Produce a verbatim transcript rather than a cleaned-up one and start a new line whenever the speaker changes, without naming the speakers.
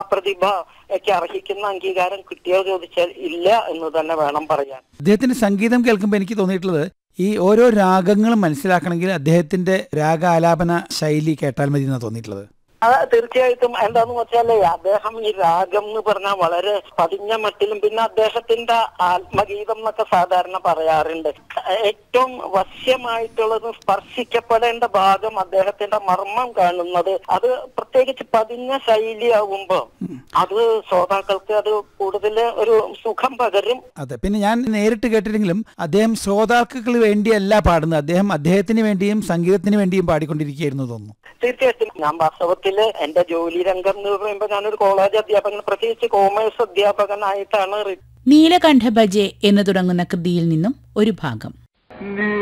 പ്രതിഭയ്ക്ക് അർഹിക്കുന്ന അംഗീകാരം കിട്ടിയോ ചോദിച്ചാൽ ഇല്ല എന്ന് തന്നെ വേണം പറയാൻ.
അദ്ദേഹത്തിന്റെ സംഗീതം കേൾക്കുമ്പോൾ എനിക്ക് തോന്നിയിട്ടുള്ളത് ഈ ഓരോ രാഗങ്ങളും മനസ്സിലാക്കണമെങ്കിൽ അദ്ദേഹത്തിന്റെ രാഗാലാപന ശൈലി കേട്ടാൽ മതി എന്നാണ് തോന്നിയിട്ടുള്ളത്.
അത് തീർച്ചയായിട്ടും എന്താന്ന് വെച്ചാല് അദ്ദേഹം ഈ രാഗം എന്ന് പറഞ്ഞാൽ വളരെ പതിഞ്ഞ മട്ടിലും പിന്നെ അദ്ദേഹത്തിന്റെ ആത്മഗീതം എന്നൊക്കെ സാധാരണ പറയാറുണ്ട്. ഏറ്റവും വശ്യമായിട്ടുള്ളത് സ്പർശിക്കപ്പെടേണ്ട ഭാഗം അദ്ദേഹത്തിന്റെ മർമ്മം കാണുന്നത് അത് പ്രത്യേകിച്ച് പതിഞ്ഞ ശൈലിയാവുമ്പോ അത് ശ്രോതാക്കൾക്ക് അത് കൂടുതൽ ഒരു സുഖം പകരും.
അതെ, പിന്നെ ഞാൻ നേരിട്ട് കേട്ടില്ലെങ്കിലും അദ്ദേഹം ശ്രോതാക്കൾക്ക് വേണ്ടിയല്ല പാടുന്നത്, അദ്ദേഹം അദ്ദേഹത്തിന് വേണ്ടിയും സംഗീതത്തിന് വേണ്ടിയും പാടിക്കൊണ്ടിരിക്കുകയായിരുന്നു തോന്നുന്നു.
തീർച്ചയായിട്ടും ഞാൻ വാസ്തവത്തിൽ എന്റെ ജോലി രംഗം എന്ന് പറയുമ്പോൾ ഞാനൊരു കോളേജ് അധ്യാപകൻ, പ്രത്യേകിച്ച് കോമേഴ്സ് അധ്യാപകനായിട്ടാണ്.
നീലകണ്ഠ ഭജെ എന്ന് തുടങ്ങുന്ന കൃതിയിൽ നിന്നും ഒരു ഭാഗം.